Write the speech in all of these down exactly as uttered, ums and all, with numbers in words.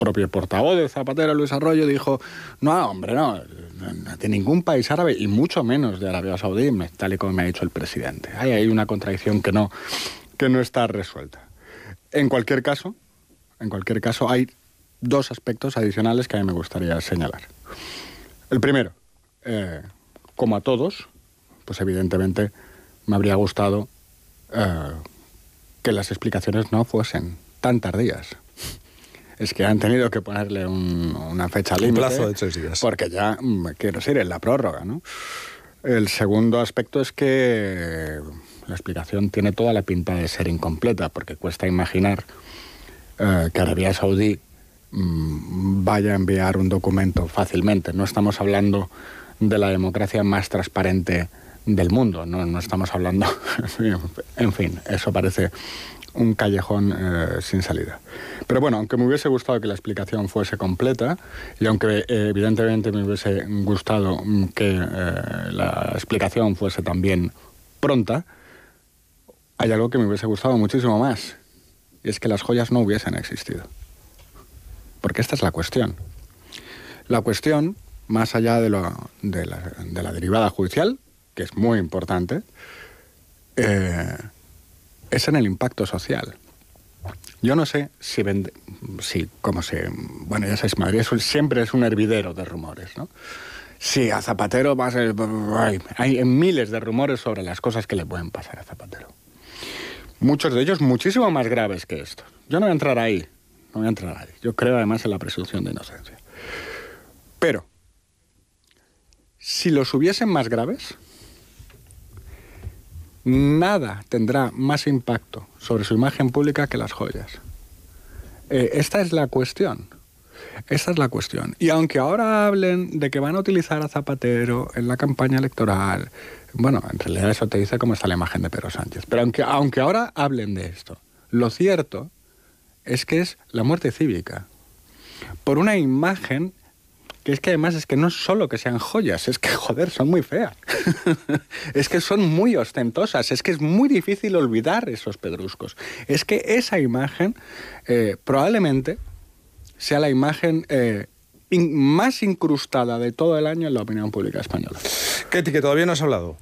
propio portavoz de Zapatero, Luis Arroyo, dijo, no, hombre, no, de ningún país árabe, y mucho menos de Arabia Saudí, tal y como me ha dicho el presidente. Hay ahí una contradicción que no, que no está resuelta. En cualquier caso, en cualquier caso, hay dos aspectos adicionales que a mí me gustaría señalar. El primero, eh, como a todos, pues evidentemente me habría gustado eh, que las explicaciones no fuesen tan tardías. Es que han tenido que ponerle un, una fecha límite. Un plazo de tres días. Porque ya, quiero decir, en la prórroga, ¿no? El segundo aspecto es que la explicación tiene toda la pinta de ser incompleta, porque cuesta imaginar eh, que Arabia Saudí mmm, vaya a enviar un documento fácilmente. No estamos hablando de la democracia más transparente del mundo, no, no estamos hablando... En fin, eso parece un callejón eh, sin salida. Pero bueno, aunque me hubiese gustado que la explicación fuese completa, y aunque eh, evidentemente me hubiese gustado que eh, la explicación fuese también pronta, hay algo que me hubiese gustado muchísimo más, y es que las joyas no hubiesen existido. Porque esta es la cuestión. La cuestión, más allá de, lo, de, la, de la derivada judicial, que es muy importante, eh, es en el impacto social. Yo no sé si, vende, si como se... Bueno, ya sabéis, Madrid es, siempre es un hervidero de rumores, ¿no? Sí, a Zapatero va a ser... Hay, hay miles de rumores sobre las cosas que le pueden pasar a Zapatero. Muchos de ellos muchísimo más graves que esto. Yo no voy a entrar ahí, no voy a entrar ahí. Yo creo además en la presunción de inocencia. Pero, si los hubiesen más graves, nada tendrá más impacto sobre su imagen pública que las joyas. Eh, esta es la cuestión. Esta es la cuestión. Y aunque ahora hablen de que van a utilizar a Zapatero en la campaña electoral, bueno, en realidad eso te dice cómo está la imagen de Pedro Sánchez. Pero aunque, aunque ahora hablen de esto, lo cierto es que es la muerte cívica. Por una imagen que es que además es que no es solo que sean joyas, es que, joder, son muy feas. Es que son muy ostentosas, es que es muy difícil olvidar esos pedruscos. Es que esa imagen eh, probablemente sea la imagen eh, in, más incrustada de todo el año en la opinión pública española. Ketty, que todavía no has hablado.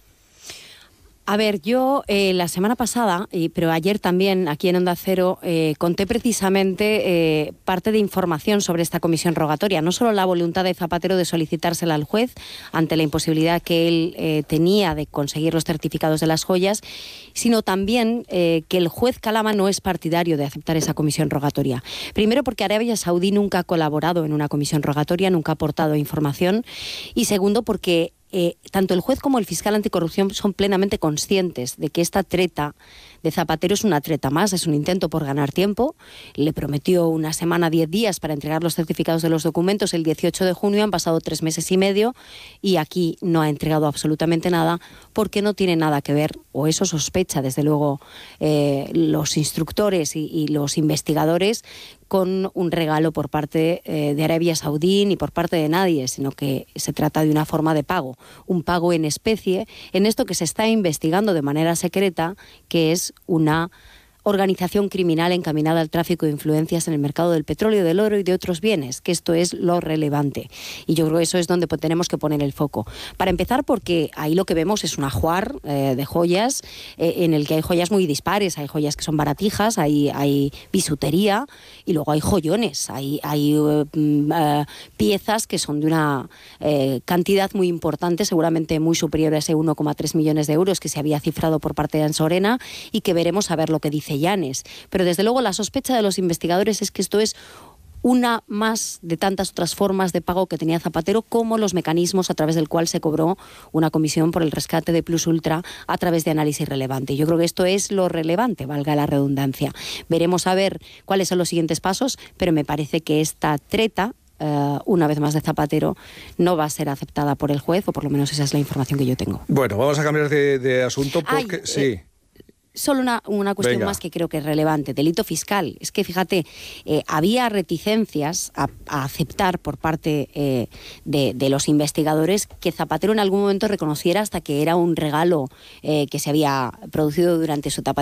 A ver, yo eh, la semana pasada, y, pero ayer también aquí en Onda Cero, eh, conté precisamente eh, parte de información sobre esta comisión rogatoria. No solo la voluntad de Zapatero de solicitársela al juez ante la imposibilidad que él eh, tenía de conseguir los certificados de las joyas, sino también eh, que el juez Calama no es partidario de aceptar esa comisión rogatoria. Primero porque Arabia Saudí nunca ha colaborado en una comisión rogatoria, nunca ha aportado información. Y segundo porque Eh, tanto el juez como el fiscal anticorrupción son plenamente conscientes de que esta treta de Zapatero es una treta más, es un intento por ganar tiempo. Le prometió una semana, diez días para entregar los certificados de los documentos el dieciocho de junio, han pasado tres meses y medio y aquí no ha entregado absolutamente nada porque no tiene nada que ver, o eso sospecha desde luego eh, los instructores y, y los investigadores, con un regalo por parte eh, de Arabia Saudí ni por parte de nadie, sino que se trata de una forma de pago, un pago en especie, en esto que se está investigando de manera secreta, que es una organización criminal encaminada al tráfico de influencias en el mercado del petróleo, del oro y de otros bienes, que esto es lo relevante. Y yo creo que eso es donde tenemos que poner el foco. Para empezar, porque ahí lo que vemos es un ajuar eh, de joyas, eh, en el que hay joyas muy dispares, hay joyas que son baratijas, hay, hay bisutería y luego hay joyones, hay, hay uh, uh, piezas que son de una eh, cantidad muy importante, seguramente muy superior a ese uno coma tres millones de euros que se había cifrado por parte de Ansorena y que veremos a ver lo que dice Llanes. Pero desde luego la sospecha de los investigadores es que esto es una más de tantas otras formas de pago que tenía Zapatero, como los mecanismos a través del cual se cobró una comisión por el rescate de Plus Ultra a través de análisis relevante. Yo creo que esto es lo relevante, valga la redundancia. Veremos a ver cuáles son los siguientes pasos, pero me parece que esta treta, Uh, una vez más de Zapatero, no va a ser aceptada por el juez, o por lo menos esa es la información que yo tengo. Bueno, vamos a cambiar de, de asunto porque... Ay, sí. Eh, Solo una, una cuestión Venga. más que creo que es relevante. Delito fiscal. Es que, fíjate, eh, había reticencias a, a aceptar por parte eh, de, de los investigadores que Zapatero en algún momento reconociera hasta que era un regalo eh, que se había producido durante su etapa de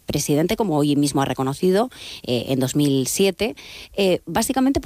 presidente, como hoy mismo ha reconocido, eh, en dos mil siete, eh, básicamente